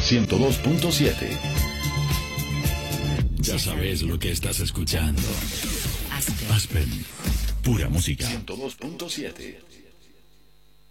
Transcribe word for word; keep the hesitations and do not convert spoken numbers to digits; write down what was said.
ciento dos punto siete. Ya sabes lo que estás escuchando. Aspen. Aspen. Pura música. ciento dos punto siete.